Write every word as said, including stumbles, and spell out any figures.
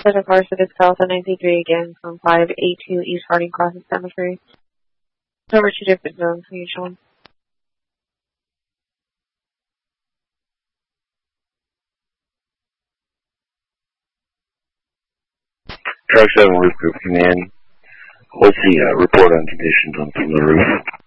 Center car Civic South on ninety-three again from five eighty-two East Harding Crossing Cemetery. Over two different zones for each one. Truck seven Roof Group Command. What's the uh, report on conditions on some of the roof?